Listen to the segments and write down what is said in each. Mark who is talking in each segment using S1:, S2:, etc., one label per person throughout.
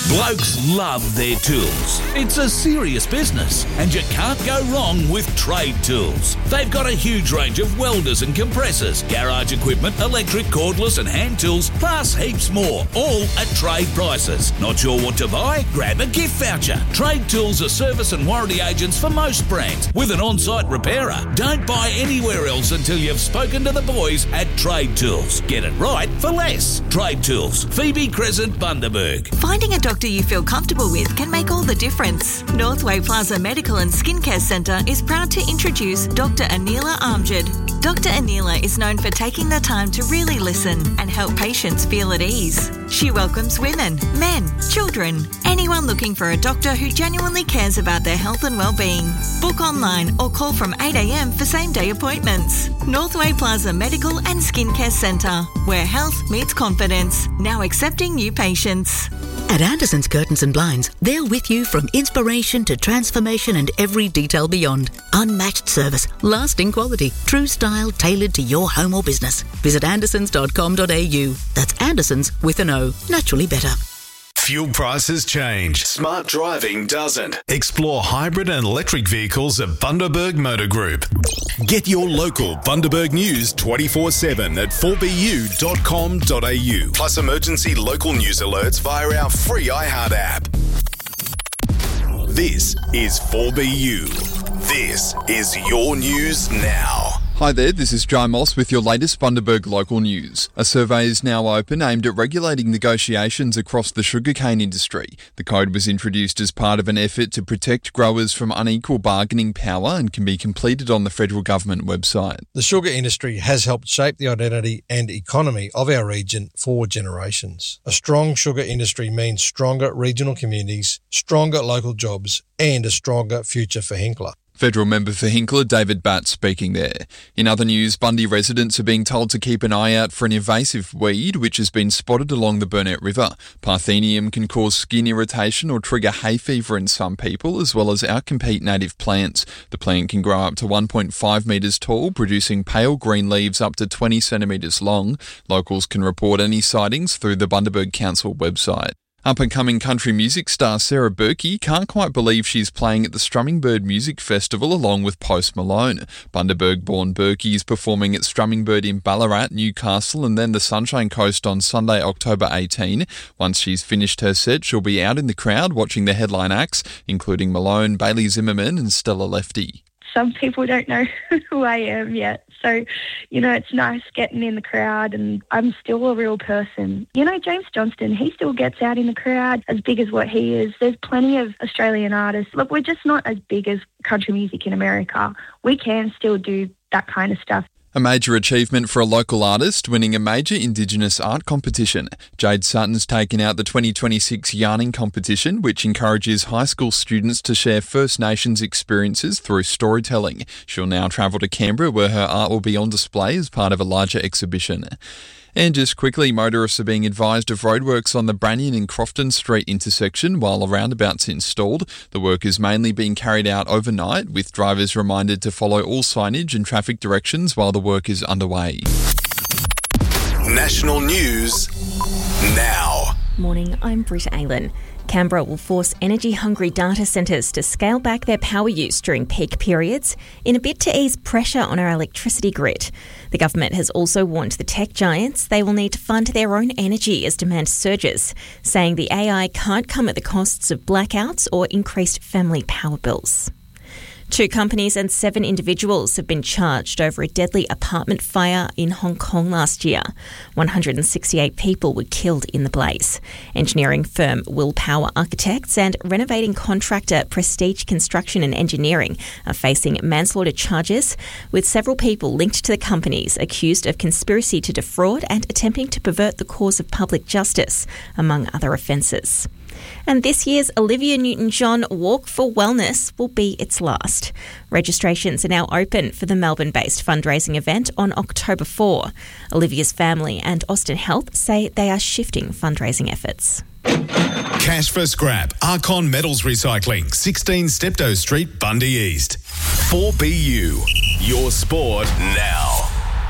S1: Blokes love their tools. It's a serious business, and you can't go wrong with Trade Tools. They've got a huge range of welders and compressors, garage equipment, electric, cordless and hand tools, plus heaps more, all at trade prices. Not sure what to buy? Grab a gift voucher. Trade Tools are service and warranty agents for most brands, with an on-site repairer. Don't buy anywhere else until you've spoken to the boys at Trade Tools. Get it right for less. Trade Tools, Phoebe Crescent, Bundaberg.
S2: Finding a doctor you feel comfortable with can make all the difference. Northway Plaza Medical and Skincare Centre is proud to introduce Dr. Anila Amjad. Dr. Anila is known for taking the time to really listen and help patients feel at ease. She welcomes women, men, children, anyone looking for a doctor who genuinely cares about their health and well-being. Book online or call from 8 a.m. for same-day appointments. Northway Plaza Medical and Skincare Centre, where health meets confidence. Now accepting new patients.
S3: At Anderson's Curtains and Blinds, they're with you from inspiration to transformation and every detail beyond. Unmatched service, lasting quality, true style tailored to your home or business. Visit andersons.com.au. That's Andersons with an O. Naturally better.
S4: Fuel prices change. Smart driving doesn't. Explore hybrid and electric vehicles at Bundaberg Motor Group. Get your local Bundaberg news 24/7 at 4bu.com.au. Plus emergency local news alerts via our free iHeart app. This is 4BU. This is your news now.
S5: Hi there, this is Joe Moss with your latest Bundaberg local news. A survey is now open aimed at regulating negotiations across the sugarcane industry. The code was introduced as part of an effort to protect growers from unequal bargaining power and can be completed on the federal government website.
S6: The sugar industry has helped shape the identity and economy of our region for generations. A strong sugar industry means stronger regional communities, stronger local jobs, and a stronger future for Hinkler.
S5: Federal member for Hinkler, David Batt, speaking there. In other news, Bundy residents are being told to keep an eye out for an invasive weed which has been spotted along the Burnett River. Parthenium can cause skin irritation or trigger hay fever in some people, as well as outcompete native plants. The plant can grow up to 1.5 metres tall, producing pale green leaves up to 20 centimetres long. Locals can report any sightings through the Bundaberg Council website. Up-and-coming country music star Sarah Berkey can't quite believe she's playing at the Strumming Bird Music Festival along with Post Malone. Bundaberg-born Berkey is performing at Strumming Bird in Ballarat, Newcastle and then the Sunshine Coast on Sunday, October 18. Once she's finished her set, she'll be out in the crowd watching the headline acts, including Malone, Bailey Zimmerman and Stella Lefty.
S7: Some people don't know who I am yet. So, it's nice getting in the crowd and I'm still a real person. James Johnston, he still gets out in the crowd as big as what he is. There's plenty of Australian artists. Look, we're just not as big as country music in America. We can still do that kind of stuff.
S5: A major achievement for a local artist, winning a major Indigenous art competition. Jade Sutton's taken out the 2026 Yarning competition, which encourages high school students to share First Nations experiences through storytelling. She'll now travel to Canberra, where her art will be on display as part of a larger exhibition. And just quickly, motorists are being advised of roadworks on the Brannion and Crofton Street intersection while a roundabout's installed. The work is mainly being carried out overnight, with drivers reminded to follow all signage and traffic directions while the work is underway.
S4: National news now.
S8: Morning, I'm Britta Aylan. Canberra will force energy-hungry data centres to scale back their power use during peak periods in a bid to ease pressure on our electricity grid. The government has also warned the tech giants they will need to fund their own energy as demand surges, saying the AI can't come at the costs of blackouts or increased family power bills. 2 companies and 7 individuals have been charged over a deadly apartment fire in Hong Kong last year. 168 people were killed in the blaze. Engineering firm Willpower Architects and renovating contractor Prestige Construction and Engineering are facing manslaughter charges, with several people linked to the companies accused of conspiracy to defraud and attempting to pervert the cause of public justice, among other offences. And this year's Olivia Newton-John Walk for Wellness will be its last. Registrations are now open for the Melbourne-based fundraising event on October 4. Olivia's family and Austin Health say they are shifting fundraising efforts.
S4: Cash for scrap. Archon Metals Recycling, 16 Steptoe Street, Bundy East. 4BU, your sport now.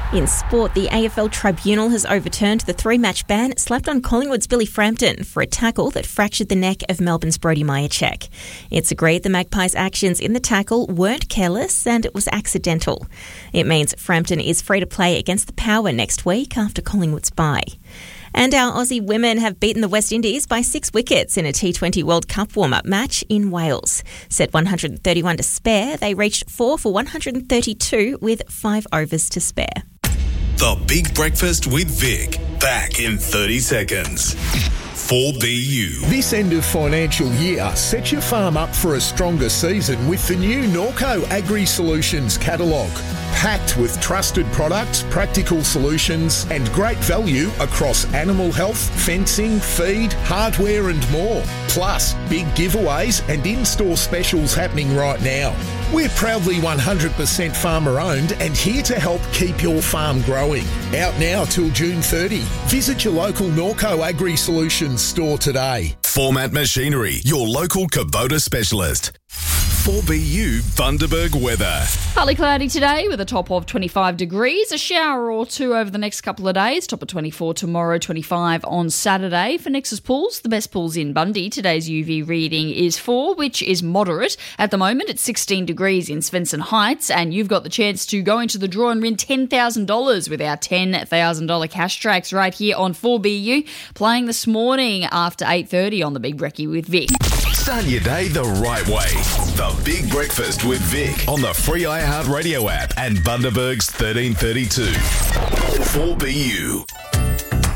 S8: In sport, the AFL Tribunal has overturned the 3-match ban slapped on Collingwood's Billy Frampton for a tackle that fractured the neck of Melbourne's Brodie Mihocek. It's agreed the Magpies' actions in the tackle weren't careless and it was accidental. It means Frampton is free to play against the Power next week after Collingwood's bye. And our Aussie women have beaten the West Indies by 6 wickets in a T20 World Cup warm-up match in Wales. Set 131 to spare, they reached 4 for 132 with 5 overs to spare.
S4: The Big Breakfast with Vic. Back in 30 seconds. 4BU.
S9: This end of financial year, set your farm up for a stronger season with the new Norco Agri Solutions catalogue. Packed with trusted products, practical solutions and great value across animal health, fencing, feed, hardware and more. Plus, big giveaways and in-store specials happening right now. We're proudly 100% farmer owned and here to help keep your farm growing. Out now till June 30. Visit your local Norco Agri Solutions store today.
S4: Format Machinery, your local Kubota specialist. 4BU Bundaberg weather.
S10: Partly cloudy today with a top of 25 degrees. A shower or two over the next couple of days. Top of 24 tomorrow, 25 on Saturday. For Nexus Pools, the best pools in Bundy, today's UV reading is 4, which is moderate. At the moment, it's 16 degrees in Svensson Heights, and you've got the chance to go into the draw and win $10,000 with our $10,000 cash tracks right here on 4BU, playing this morning after 8:30 on the Big Brekkie with Vic.
S4: Start your day the right way. The Big Breakfast with Vic on the free iHeartRadio app and Bundaberg's 1332. 4BU.